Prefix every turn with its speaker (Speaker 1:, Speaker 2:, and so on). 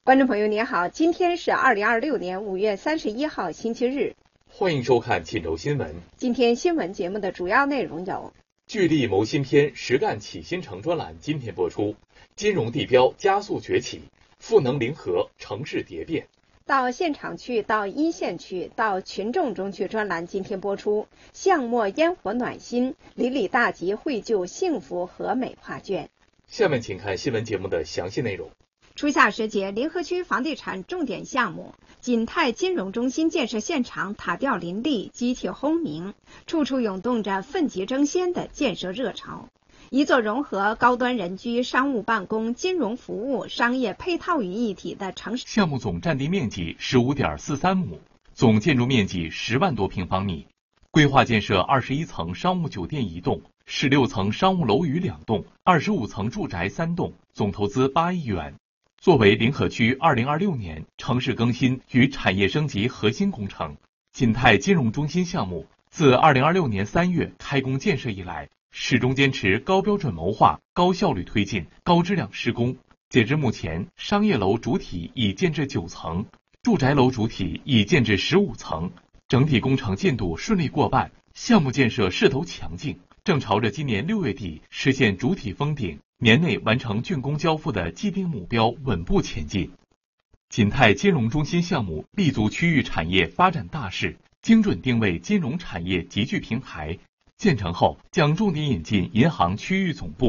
Speaker 1: 观众朋友您好，今天是2026年5月31号星期日，
Speaker 2: 欢迎收看锦州新闻。
Speaker 1: 今天新闻节目的主要内容有：
Speaker 2: 聚力谋新篇，实干启新城专栏今天播出；金融地标加速崛起，赋能临河，城市蝶变。
Speaker 1: 到现场去，到一线去，到群众中去专栏今天播出。巷陌烟火暖心，里里大吉绘就幸福和美画卷。
Speaker 2: 下面请看新闻节目的详细内容。
Speaker 1: 初夏时节，临河区房地产重点项目锦泰金融中心建设现场塔吊林立，机体轰鸣，处处涌动着奋楫争先的建设热潮。一座融合高端人居、商务办公、金融服务、商业配套于一体的城市。
Speaker 3: 项目总占地面积 15.43亩，总建筑面积10万多平方米，规划建设21层商务酒店1栋、16层商务楼宇2栋、25层住宅3栋，总投资8亿元。作为临河区2026年城市更新与产业升级核心工程，锦泰金融中心项目自2026年3月开工建设以来，始终坚持高标准谋划、高效率推进、高质量施工。截至目前，商业楼主体已建至9层，住宅楼主体已建至15层，整体工程进度顺利过半，项目建设势头强劲，正朝着今年6月底实现主体封顶、年内完成竣工交付的既定目标稳步前进。锦泰金融中心项目立足区域产业发展大势，精准定位金融产业集聚平台。建成后，将重点引进银行区域总部、